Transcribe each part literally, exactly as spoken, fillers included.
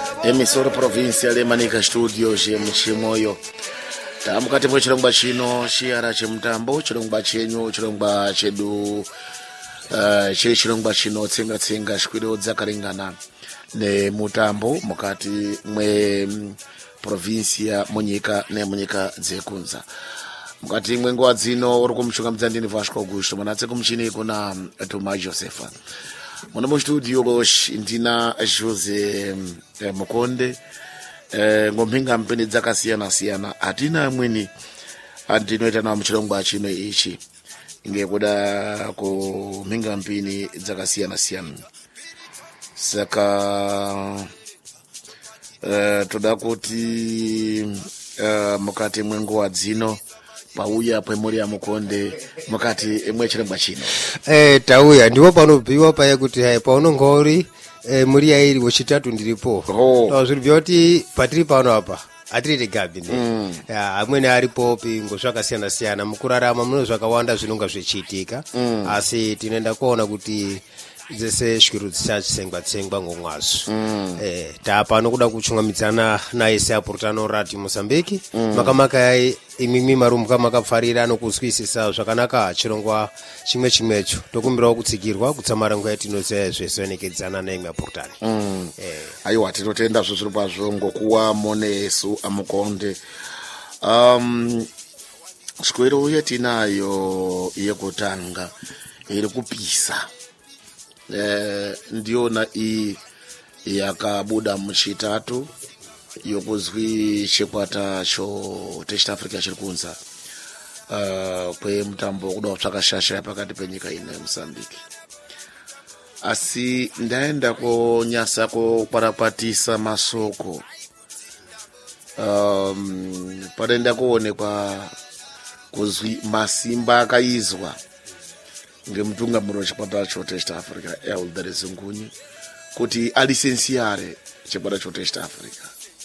emisoro provincia le Manika studio je mchimoyo tamukati mwe chirongwa chino chiara chemutambo chirongwa chenyu chirongwa chedu uh, chiri chirongwa chino tsenga tsenga shkwiro dzakaringana ne mutambo mukati mwe provincia munyika ne munyika dzekunza mukati mwe ngwa dzino uri kumshuka mdzandini Vasco Augusto manatse kumchini kuna Toma Josepha mwana mu studio losh ndina Jose eh, Mukonde eh, ngompinga mpeni dzakasiyana siyana atina amweni andinoita na muchirongwa chino ichi ngekuda ku mpinga mpini dzakasiyana siyana saka uh, toda kuti uh, mukati mwenguwa dzino pauya pemuri ya Mukonde mukati emwe chirongwa chino eh tauya ndipo panobhiwa paya kuti hai paunongori eh, muri yairi wechitatu ndiripo oh. no zviri vyoti patiri pano apa atiri gabi ne mm. ya amweni aripo pingo zvakasiyana siyana mukurarama muno zvakawanda zvinonga zvichiitika mm. asi tinoenda kuona kuti dzese shwiru dzisachitsengwa tsengwa ngomwazo mm. eh tapa nokuda kuchungamidzana naye seapurutano radio Mozambique mm. makamaka yayi imimi marumbuka makapfarira nokuzwisisa zvakanaka chirongwa chimwe chimwecho tokumbirawo kutsigirwa kutsamara nguva yatinoziva zvezonekedzana naimwe apurutani mm. eh aiwa tinotenda zvozviri kwazvo ngokuwa monesu amukonde um shwiro yatinayo yekutanga iri kupisa eh ndiona i yakabuda muchitatu yokuzwi chikwata cho Test Africa chiri kunza uh, kwe mutambo kuda kutsvakashasha pakati penyika ino yeMozambique asi ndaenda ko nyasa ko kwarakwatisa masoko um parenda kuonekwa kuzwi masimba akaizwa ngemutungamiri wechikwata cho Test Africa Elder Zungunyi kuti alisensiare chikwata cho Test Africa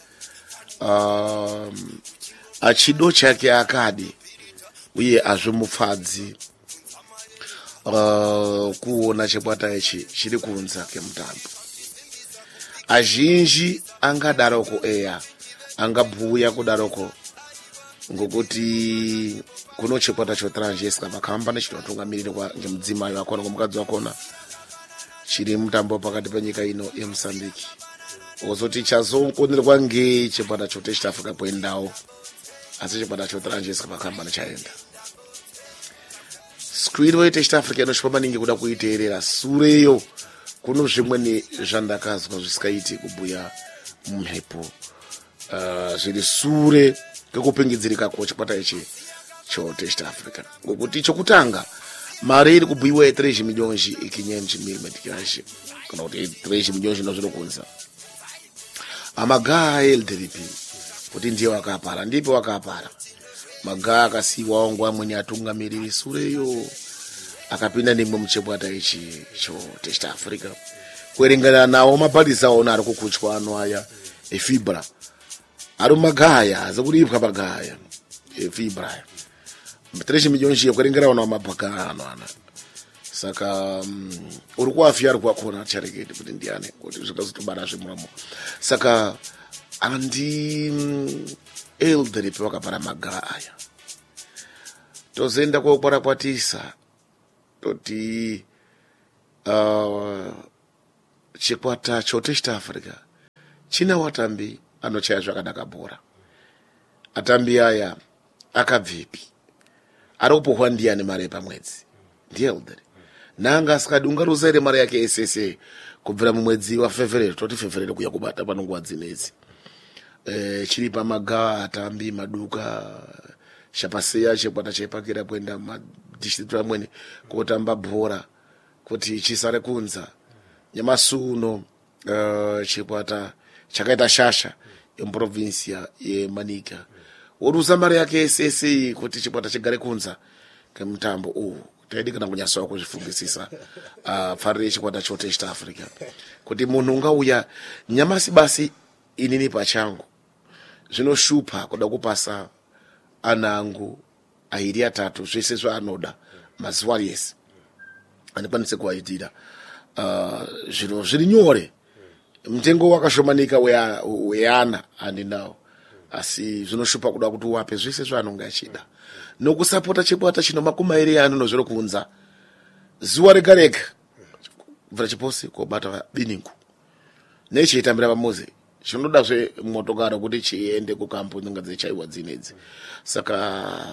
um achido chake akadi uye azvimupfadzi uh, kuona chikwata ichi chiri kunza kemutambo azhinji angadaroko eya angabhuya kudaroko ngokuti kuno chikwata cho Tranjesca makamba nechinotungamirira ngemudzimai wakona ngomukadzi wakona chiri mutambo pakati penyika ino yeMozambique ozoti chazokonerwa nge chikwata cho Test Africa poendawo asi chikwata cho Tranjesca makamba nechaenda skwiro ye Test Africa inoshipa maningi kuda kuiteerera sureyo kuno zvimweni zvandakazwa zvisikaiti kubhuya mumhepo uh, zviri sure kekupingidzirika ko chikwata ichi cho Test Africa ngokuti chokutanga mari iri kubhuyiwa ye three miliyoni ikinyenji milimetikashi kana kuti three miliyoni nozvinokunza amagaa L D P kuti ndiye wakapara ndipo wakapara magaa akasiwa wangu amweni atungamiriri sureyo akapinda nimwe muchikwata ichi cho Test Africa kuerengana nawo mapalisa ona ari kukuchwa ano aya efibra ari magaya azakuripwa bagaya efibra three miliyoni yekuerengera ona mapaka ano ana saka um, uri kuafia ari kwakona charekete kuti ndiane kuti zvakazotobara zvemuramo saka andi um, Elder pe wakapara magaya aya tozoenda kokora kwatisa toti uh, chikwata cho Test Africa china watambi anochaya zvakanaka bhora atambi aya akabvipi ari kupohwa ndiani mari pamwedzi ndiye Elder nanga asikadi ungaruzaire mari yake S S A kubvira mumwedzi wa February toti February kuya kubata panonguwa dzinedzi eh chiri pamagaa atambi maduka shapaseya chikwata chaipakira kuenda madistrict amweni kotamba bhora kuti chisare kunza nyamasuno uh, chikwata chakaita shasha yeprovincia yeManika oruza mari yake S S A kuti chikwata chigare kunza kemutambo uhu taidi kana kunyasawo kuzvifungisisa uh, farire chikwata cho Test Africa kuti munhu ungauya nyamasi basi inini pachangu zvinoshupa kuda kupasa anangu airi atatu zvese zvaanoda mazuva yese andikwanise kuvaitira uh, zviro zviri nyore mtengo wakashomanika weana we andinawo asi zvinoshupa kuda kuti uwape zvese zvaanonge achida nokusapota chikwata chino makumi mairi ano nozviro kunza zuwa rega rega kubvira chiposi kobata biningu nechiitambira pamuzi chinodazve motokari kuti chiende kukampu dzinga dzichaiwa dzinedzi saka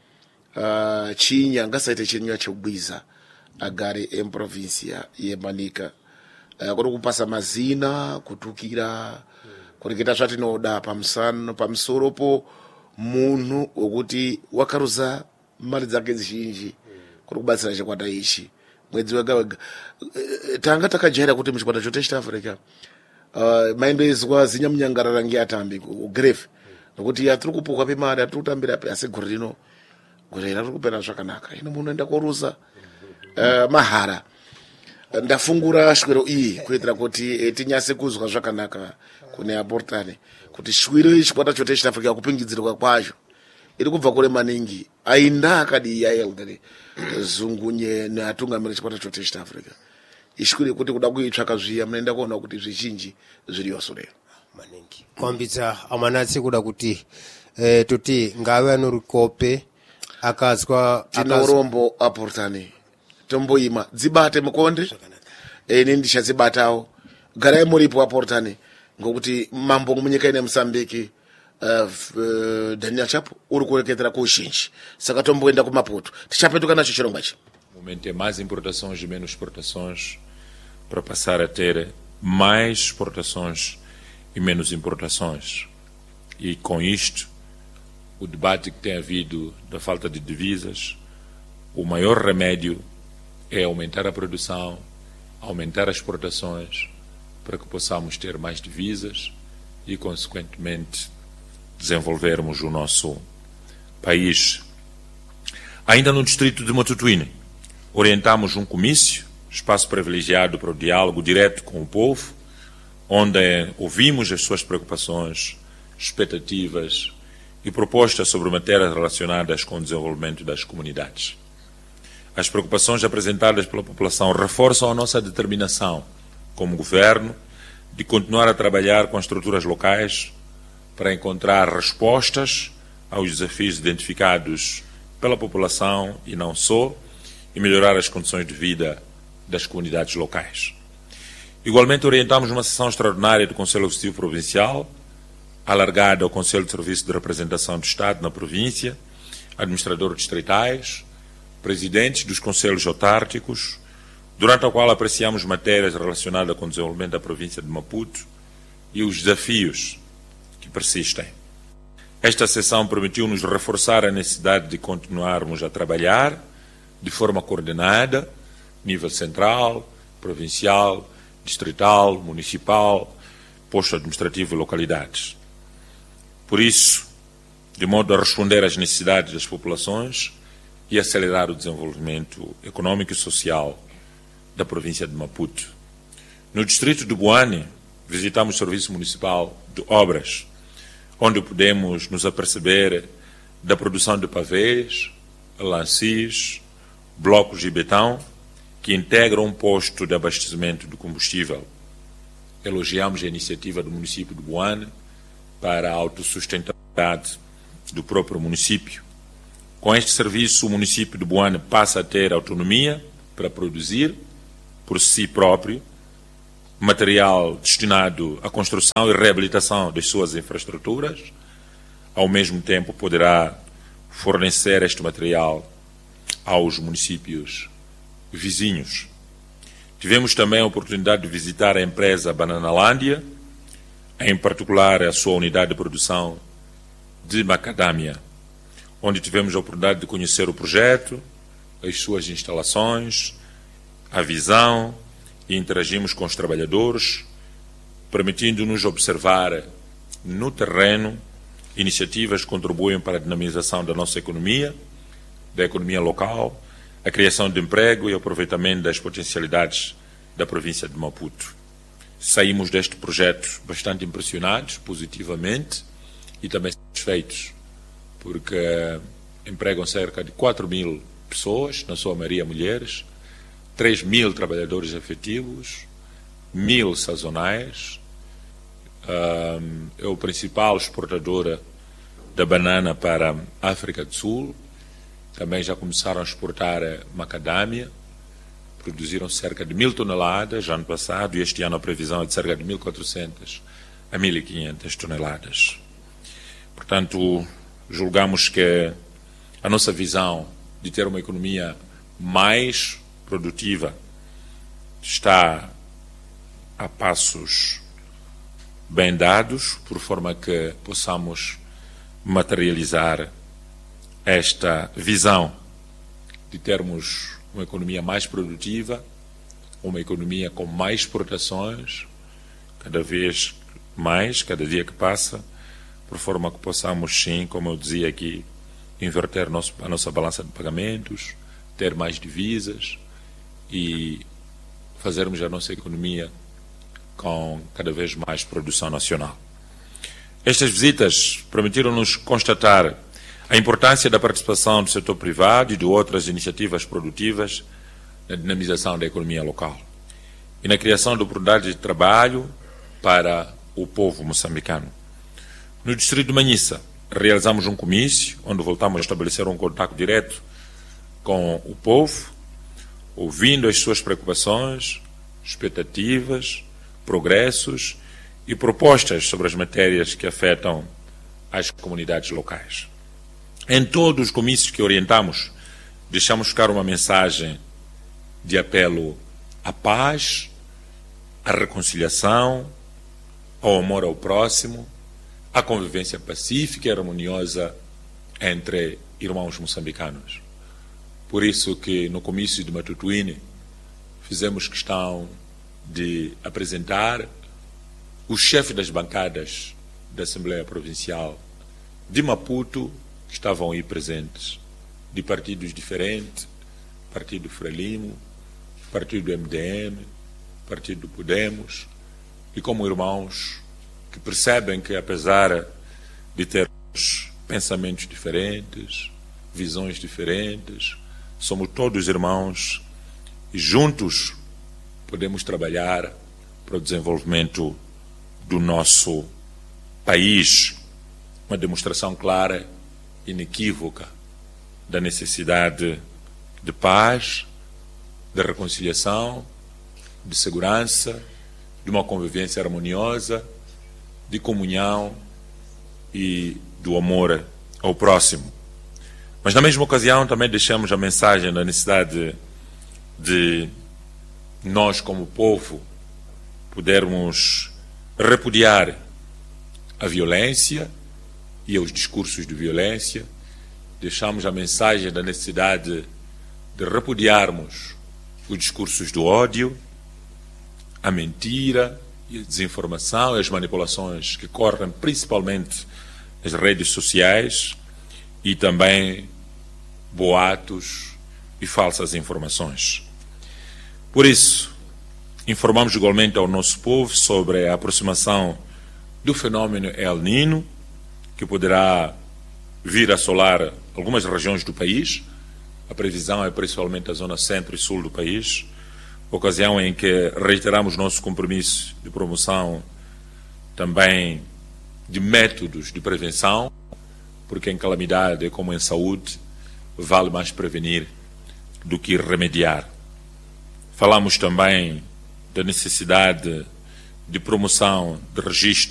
uh, chinya ngasaite chinya chekugwiza agare emprovinsia yemanika uh, kuti kupasa mazina kutukira kureketa zvatinoda pamusano pamusoropo munhu wekuti wakaruza mali dzake zhinji kuti kubatsira chikwata ichi mwedzi wega wega tanga takajaira kuti muchikwata chote East Africa uh, maimbeizwa zinya munyangarara ngeatambi kugrave nokuti atiri kupuka pemari atiri kutambira pe asi gore rino gore ratiri kupera zvakanaka ino munhu enda koruza uh, mahara ndafungura shwiro iyi kuitira kuti tinyase kuzwa zvakanaka kune aportani kuti shwiro ichikwata chote East Africa kupingidzirwa kwacho iri kubva kure maningi ainda akadi yaelgari zungunye neatungamiri chikwata chote East Africa ishwiro kuti kuda kuitsvaka zviya munoenda kuona kuti zvizhinji zviriyoso lero maningi kwambidza amanatsi kuda kuti eh, tuti ngave anorikope akazwa tino rombo aportani tomboima dzibate mukonde eni ndichadzibatawo garai muripo aportani ngokuti mambo munyika ine Mozambique uh, uh, Daniel Chapo uri kureketera kuuzhinji saka tomboenda kumaputo tichapetuka nacho chirongwa ichi. No momento é mais importações e menos exportações para passar a ter mais exportações e menos importações. E com isto, o debate que tem havido da falta de divisas, o maior remédio é aumentar a produção, aumentar as exportações, para que possamos ter mais divisas e, consequentemente, desenvolvermos o nosso país. Ainda no distrito de Matutuine, orientamos um comício, espaço privilegiado para o diálogo direto com o povo, onde ouvimos as suas preocupações, expectativas e propostas sobre matérias relacionadas com o desenvolvimento das comunidades. As preocupações apresentadas pela população reforçam a nossa determinação, como governo, de continuar a trabalhar com as estruturas locais para encontrar respostas aos desafios identificados pela população e não só, e melhorar as condições de vida das comunidades locais. Igualmente, orientamos uma sessão extraordinária do Conselho Executivo Provincial, alargada ao Conselho de Serviço de Representação do Estado na província, administradores distritais, presidentes dos conselhos autárquicos, durante a qual apreciamos matérias relacionadas com o desenvolvimento da província de Maputo e os desafios que persistem. Esta sessão permitiu-nos reforçar a necessidade de continuarmos a trabalhar de forma coordenada, nível central, provincial, distrital, municipal, posto administrativo e localidades. Por isso, de modo a responder às necessidades das populações e acelerar o desenvolvimento econômico e social da província de Maputo. No distrito de Buane, visitamos o Serviço Municipal de Obras, onde podemos nos aperceber da produção de pavês, lancis, blocos de betão, que integram um posto de abastecimento de combustível. Elogiamos a iniciativa do município de Buane para a autossustentabilidade do próprio município. Com este serviço, o município de Buane passa a ter autonomia para produzir, por si próprio, material destinado à construção e reabilitação das suas infraestruturas. Ao mesmo tempo, poderá fornecer este material aos municípios vizinhos. Tivemos também a oportunidade de visitar a empresa Bananalândia, em particular a sua unidade de produção de macadâmia, onde tivemos a oportunidade de conhecer o projeto, as suas instalações, a visão, e interagimos com os trabalhadores, permitindo-nos observar no terreno iniciativas que contribuem para a dinamização da nossa economia, da economia local, a criação de emprego e o aproveitamento das potencialidades da província de Maputo. Saímos deste projeto bastante impressionados, positivamente, e também satisfeitos, porque empregam cerca de quatro mil pessoas, na sua maioria mulheres, três mil trabalhadores efetivos, mil sazonais. Um, é o principal exportador da banana para a África do Sul. Também já começaram a exportar macadâmia. Produziram cerca de mil toneladas ano passado, e este ano a previsão é de cerca de mil e quatrocentas a mil e quinhentas toneladas. Portanto, julgamos que a nossa visão de ter uma economia mais produtiva está a passos bem dados, por forma que possamos materializar esta visão de termos uma economia mais produtiva, uma economia com mais exportações, cada vez mais, cada dia que passa, por forma que possamos, sim, como eu dizia aqui, inverter nosso, a nossa balança de pagamentos, ter mais divisas e fazermos a nossa economia com cada vez mais produção nacional. Estas visitas permitiram-nos constatar a importância da participação do setor privado e de outras iniciativas produtivas na dinamização da economia local e na criação de oportunidades de trabalho para o povo moçambicano. No distrito de Manhissa, realizamos um comício onde voltamos a estabelecer um contato direto com o povo, ouvindo as suas preocupações, expectativas, progressos e propostas sobre as matérias que afetam as comunidades locais. Em todos os comícios que orientamos, deixamos ficar uma mensagem de apelo à paz, à reconciliação, ao amor ao próximo, à convivência pacífica e harmoniosa entre irmãos moçambicanos. Por isso que no comício de Matutuíne fizemos questão de apresentar o chefe das bancadas da Assembleia Provincial de Maputo, que estavam aí presentes, de partidos diferentes, Partido Frelimo, Partido M D M, Partido Podemos, e como irmãos que percebem que, apesar de termos pensamentos diferentes, visões diferentes, somos todos irmãos e juntos podemos trabalhar para o desenvolvimento do nosso país. Uma demonstração clara, inequívoca, da necessidade de paz, de reconciliação, de segurança, de uma convivência harmoniosa, de comunhão e do amor ao próximo. Mas na mesma ocasião também deixamos a mensagem da necessidade de nós, como povo, pudermos repudiar a violência e os discursos de violência. Deixamos a mensagem da necessidade de repudiarmos os discursos do ódio, a mentira, e a desinformação e as manipulações que correm principalmente nas redes sociais e também boatos e falsas informações. Por isso, informamos igualmente ao nosso povo sobre a aproximação do fenômeno El Niño, que poderá vir a assolar algumas regiões do país. A previsão é principalmente a zona centro e sul do país, ocasião em que reiteramos nosso compromisso de promoção também de métodos de prevenção, porque em calamidade, como em saúde, vale mais prevenir do que remediar. Falamos também da necessidade de promoção de registro